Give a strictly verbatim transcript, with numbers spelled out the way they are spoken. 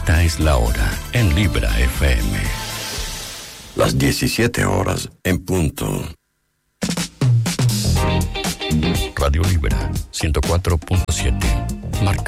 Esta es la hora en Libra F M. Las diecisiete horas en punto. Radio Libra ciento cuatro punto siete. Marca